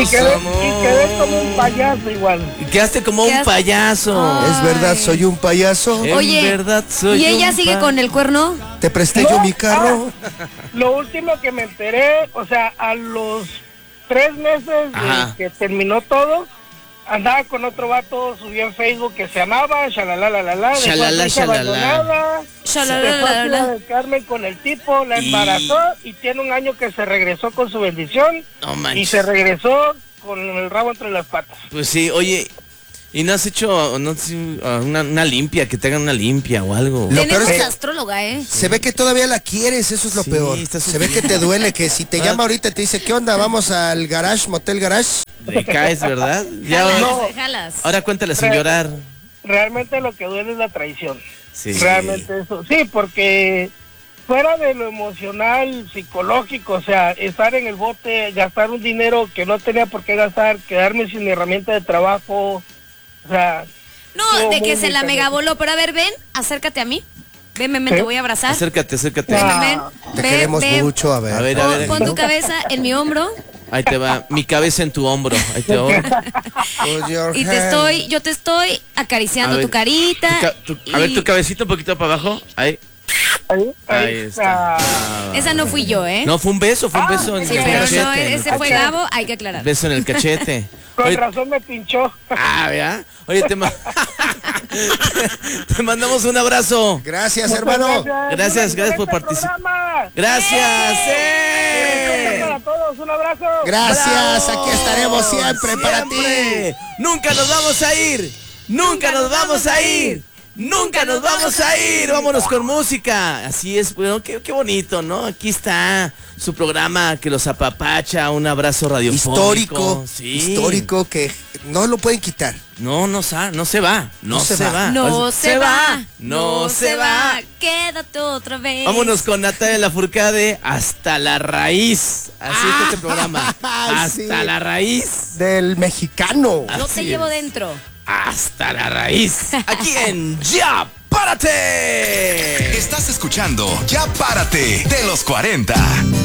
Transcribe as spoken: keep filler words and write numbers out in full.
y quedé, y quedé como un payaso igual. Y quedaste como un payaso. Ay. Es verdad, soy un payaso. En Oye, verdad soy ¿y ella un sigue pa- con el cuerno? Te presté No, yo mi carro. ah, lo último que me enteré, o sea, a los tres meses Ajá. de que terminó todo, andaba con otro vato, subió en Facebook que se amaba, shalalalala, Shalala, shalala. Shalalalala. Ciudad del Carmen con el tipo, la Y- embarazó y tiene un año que se regresó con su bendición No y manches. se regresó con el rabo entre las patas. Pues sí, oye, ¿y no has hecho no sé, una, una limpia, que te hagan una limpia o algo? Lo peor Tenemos es que- astróloga, ¿eh? Se ve que todavía la quieres, eso es lo Sí, peor. está Se ve que te duele, que si te Ah. llama ahorita y te dice, ¿qué onda? Vamos al garage, motel garage. Le caes, ¿verdad? Ya, Jalas, No. jalas. ahora cuéntale sin llorar. Realmente lo que duele es la traición. Sí. Realmente eso. Sí, porque fuera de lo emocional, psicológico, o sea, estar en el bote, gastar un dinero que no tenía por qué gastar, quedarme sin herramienta de trabajo, o sea... No, estuvo de muy, que se muy la cañón. mega voló. Pero a ver, ven, acércate a mí. Ven, ven, ven, ¿Sí? te voy a abrazar. Acércate, acércate. Ah. Ven, Te ven, queremos ven. mucho, a ver. A ver, a Pon, ver. pon tu cabeza en mi hombro Ahí te va, mi cabeza en tu hombro. Ahí te va. Put your y te hand. estoy, yo te estoy acariciando A ver, tu carita. Tu ca- tu- a ver, y- tu cabecita un poquito para abajo. Ahí. Ahí, ahí Ahí está. está. Esa no fui yo, ¿eh? No, fue un beso, fue un Ah, beso en Sí, el pero cachete. no, en el ese fue cachete. Gabo, hay que aclarar. Beso en el cachete. Con Oye, razón me pinchó. ah, ¿verdad? Oye, te, ma- te mandamos un abrazo. Gracias, Muchas hermano. Gracias, gracias por Excelente participar. programa. Gracias. Bendiciones ¡eh! para todos, un abrazo. Gracias, ¡Bravo! aquí estaremos siempre, para ti. Siempre. Nunca nos vamos a ir. Nunca nos vamos a ir. Nunca nos vamos a ir. Vámonos con música. Así es, bueno, qué, qué bonito, ¿no? Aquí está su programa que los apapacha. Un abrazo radiofónico. Histórico, Sí. histórico que no lo pueden quitar. No, no, sa- no se va. No, No se se, va. va. No se va, No se va. Quédate otra vez. Vámonos con Natalia Lafourcade hasta la raíz. Así es este programa. Hasta sí. la raíz. Del mexicano. Yo Así te llevo es. dentro. Hasta la raíz. Aquí en Ya Párate. Estás escuchando Ya Párate de los cuarenta.